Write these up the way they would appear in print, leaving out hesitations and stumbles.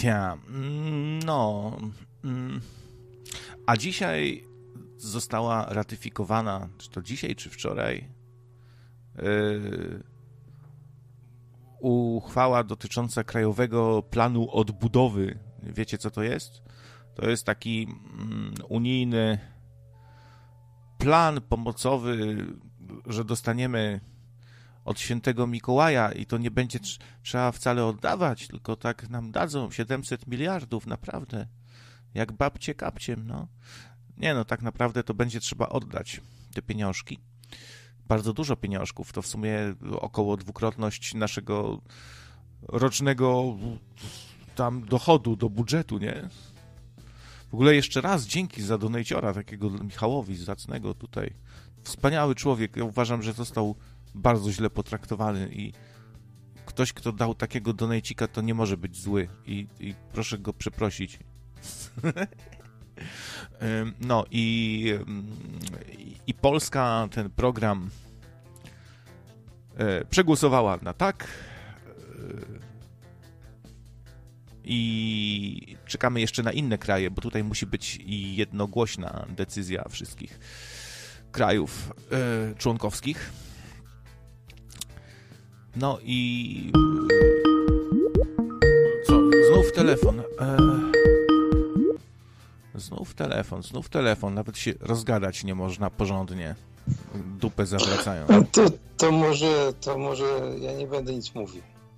Tja, no... A dzisiaj została ratyfikowana, czy to dzisiaj, czy wczoraj, uchwała dotycząca Krajowego Planu Odbudowy. Wiecie, co to jest? To jest taki unijny plan pomocowy, że dostaniemy od świętego Mikołaja i to nie będzie trzeba wcale oddawać, tylko tak nam dadzą 700 miliardów, naprawdę. Jak babcie kapciem, no. Nie, no tak naprawdę to będzie trzeba oddać te pieniążki. Bardzo dużo pieniążków, to w sumie około dwukrotność naszego rocznego tam dochodu do budżetu, nie? W ogóle jeszcze raz dzięki za donejciora takiego Michałowi zacnego tutaj. Wspaniały człowiek. Ja uważam, że został bardzo źle potraktowany i ktoś, kto dał takiego donejcika, to nie może być zły i proszę go przeprosić. No i Polska ten program przegłosowała na tak i czekamy jeszcze na inne kraje, bo tutaj musi być jednogłośna decyzja wszystkich krajów członkowskich. No i co? Znów telefon. Znów telefon. Nawet się rozgadać nie można porządnie. Dupę zawracają. To może ja nie będę nic mówił.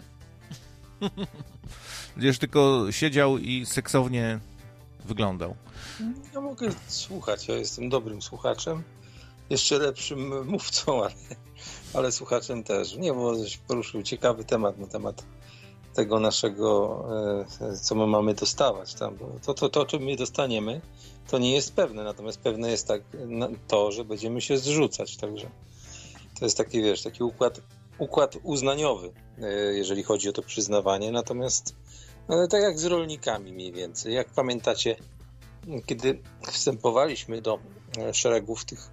Będziesz tylko siedział i seksownie wyglądał. Ja mogę słuchać, ja jestem dobrym słuchaczem. Jeszcze lepszym mówcą, ale słuchaczem też. Nie, bo poruszył ciekawy temat na temat tego naszego, co my mamy dostawać tam. To, czym my dostaniemy, to nie jest pewne, natomiast pewne jest to, że będziemy się zrzucać, także to jest taki, taki układ uznaniowy, jeżeli chodzi o to przyznawanie, natomiast tak jak z rolnikami mniej więcej. Jak pamiętacie, kiedy wstępowaliśmy do szeregów tych